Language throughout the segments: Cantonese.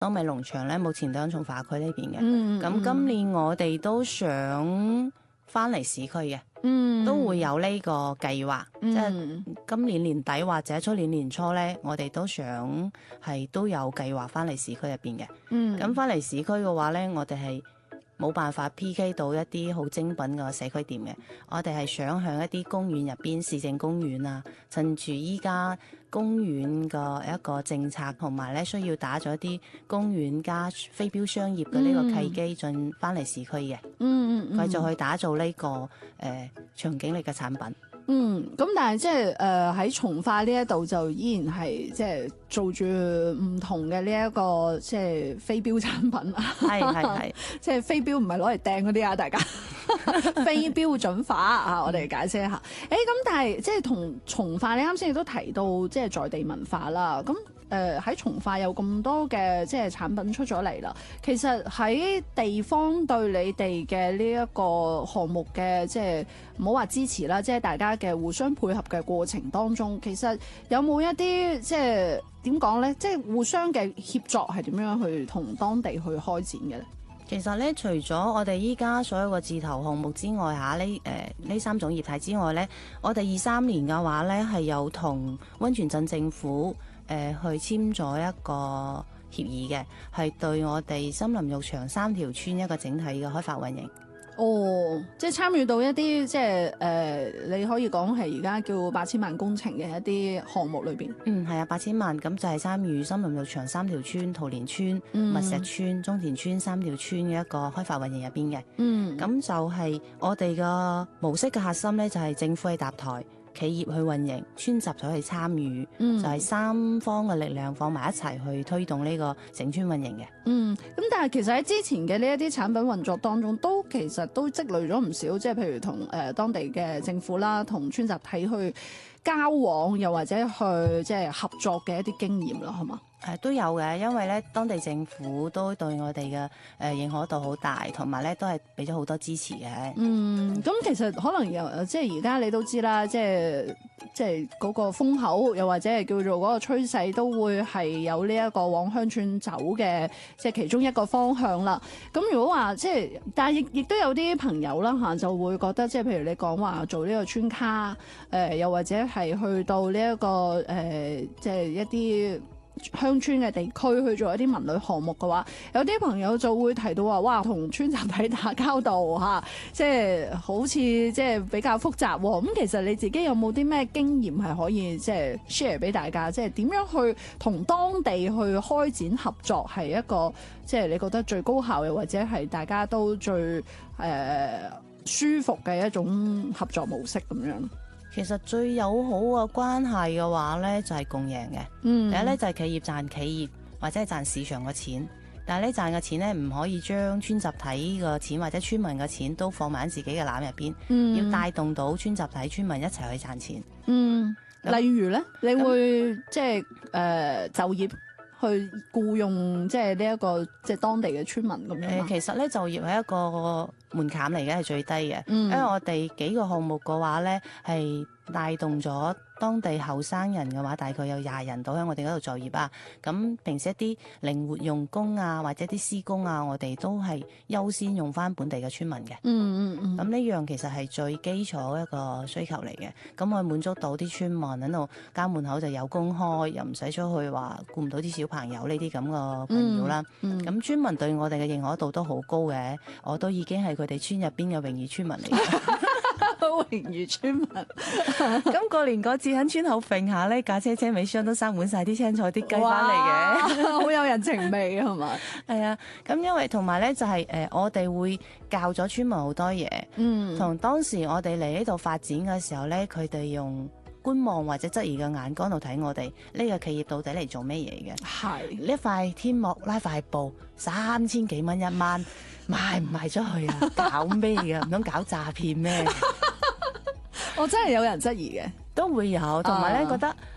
當米農場咧目前都喺從化區呢邊嘅，咁今年我哋都想翻嚟市區嘅，都會有呢個計劃，即係今年年底或者出年年初咧，我哋都想係都有計劃翻嚟市區入邊嘅。咁翻嚟市區嘅話咧，我哋係冇辦法 PK 到一啲好精品嘅社區店嘅，我哋係想向一啲公園入邊，市政公園啊，趁住依家公園嘅一個政策，同埋咧需要打咗啲公園加非標商業嘅呢個契機，進翻嚟市區嘅，繼續去打造呢個長景力嘅產品。 咁但係即係喺從化呢一度就依然係即係做住唔同嘅呢一個即係非標產品啊， 係， 即係非標唔係攞嚟掟嗰啲啊，大家非標準化啊，我哋解釋一下。咁但係即係同從化，你啱先亦都提到即係在地文化啦，咁。喺從化有咁多嘅即係產品出咗嚟啦，其實喺地方對你哋嘅呢一個項目嘅即係唔好話支持啦，即係大家嘅互相配合嘅過程當中，其實有冇一啲即係點講呢？即係互相嘅協作係點樣去同當地去開展嘅咧？ 其實咧，除咗我哋依家所有個字頭項目之外，呢三種業態之外咧，我哋23年嘅話咧係有同溫泉鎮政府去簽咗一個協議嘅，係對我哋森林浴場3條村一個整體嘅開發運營。 即係參與到一啲即係你可以講係而家叫8000萬工程嘅一啲項目裏邊。 係啊，8000萬，咁就係參與森林浴場3條村、桃蓮村、密石村、中田村3條村嘅一個開發運營入邊嘅。咁就係我哋嘅模式嘅核心咧，就係政府去搭台，企業去運營，村集就去參與，就係3方嘅力量放埋一齊去推動呢個整村運營嘅。 咁但係其實喺之前嘅呢一啲產品運作當中，其實都積累咗唔少，即係譬如同當地嘅政府啦，同村集體去交往，又或者去即係合作嘅一啲經驗啦，係嘛？ 都有嘅，因為咧當地政府都對我哋嘅認可度好大，同埋咧都係俾咗好多支持嘅。 咁其實可能即係而家你都知啦，即係嗰個風口，又或者係叫做嗰個趨勢，都會係有呢一個往鄉村走嘅，即係其中一個方向啦。咁如果話即係，但係亦都有啲朋友啦嚇，就會覺得即係譬如你講話做呢個村卡，又或者係去到呢一個即係一啲鄉村嘅地區去做一啲文旅項目嘅話，有啲朋友就會提到話，哇，同村集體打交道嚇，即係好似即係比較複雜喎。咁其實你自己有冇啲咩經驗係可以即係 share 俾大家？即係點樣去同當地去開展合作係一個即係你覺得最高效，又或者係大家都最舒服嘅一種合作模式咁樣？ 其實最友好嘅關係嘅話咧，就係共贏嘅。第一咧就係企業賺企業或者係賺市場嘅錢，但係咧賺嘅錢咧唔可以將村集體嘅錢或者村民嘅錢都放埋喺自己嘅籃入邊，要帶動到村集體村民一齊去賺錢。 例如咧，你會即係就業去僱用即係呢一個即係當地嘅村民咁樣。 其實咧就業係一個門檻嚟嘅，係最低嘅。因為我哋幾個項目嘅話咧，係帶動咗當地後生人嘅話，大概有20人到喺我哋嗰度就業啊。咁平時一啲靈活用工啊，或者啲施工啊，我哋都係優先用翻本地嘅村民嘅。咁呢樣其實係最基礎一個需求嚟嘅。咁我滿足到啲村民喺度家門口就有工開，又唔使出去話顧唔到啲小朋友呢啲咁嘅困擾啦。咁村民對我哋嘅認可度都好高嘅，我都已經係佢哋村入邊嘅榮譽村民嚟嘅。 榮譽村民。 咁過年嗰次喺村口揈下呢架車尾箱都塞滿晒啲青菜啲雞翻嚟嘅， 好有人情味係嘛？ 係啊，咁因為同埋咧就係我哋會教咗村民好多嘢，同當時我哋嚟呢度發展嘅時候咧，佢哋用觀望或者質疑嘅眼光度睇我哋呢個企業到底嚟做咩嘢嘅？係呢塊天幕拉塊布3000幾蚊1晚，賣唔賣出去啊？搞咩嘅？唔通搞詐騙咩？ 我真係有人質疑嘅， 都會有，同埋咧覺得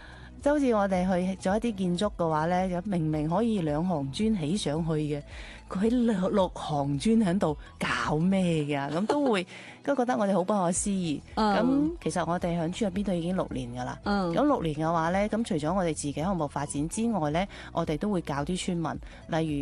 就好似我哋去做一啲建築嘅話咧，明明可以2行磚起上去嘅，佢6行磚喺度搞咩㗎？咁都覺得我哋好不可思議。咁其實我哋喺村入邊都已經6年㗎啦。咁6年嘅話咧，咁除咗我哋自己項目發展之外咧，我哋都會教啲村民，例